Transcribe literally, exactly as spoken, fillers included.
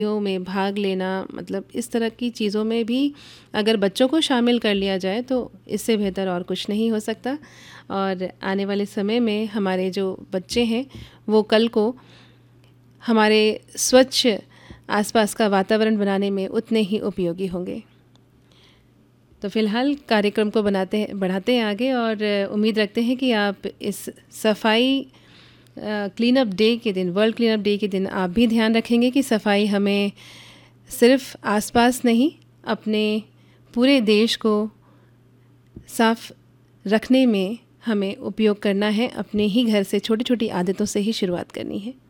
में भाग लेना, मतलब इस तरह की चीज़ों में भी अगर बच्चों को शामिल कर लिया जाए तो इससे बेहतर और कुछ नहीं हो सकता। और आने वाले समय में हमारे जो बच्चे हैं वो कल को हमारे स्वच्छ आसपास का वातावरण बनाने में उतने ही उपयोगी होंगे। तो फ़िलहाल कार्यक्रम को बनाते हैं बढ़ाते हैं आगे और उम्मीद रखते हैं कि आप इस सफाई क्लीन अप डे के दिन, वर्ल्ड क्लीन अप डे के दिन आप भी ध्यान रखेंगे कि सफाई हमें सिर्फ आसपास नहीं, अपने पूरे देश को साफ रखने में हमें उपयोग करना है। अपने ही घर से छोटी छोटी आदतों से ही शुरुआत करनी है।